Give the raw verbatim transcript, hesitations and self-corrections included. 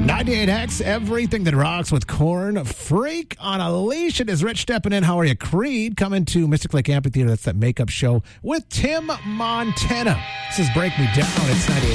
ninety-eight X, everything that rocks with Corn. Freak on a Leash. It is Rich stepping in. How are you? Creed coming to Mystic Lake Amphitheater. That's that makeup show with Tim Montana. This is Break Me Down. It's ninety-eight.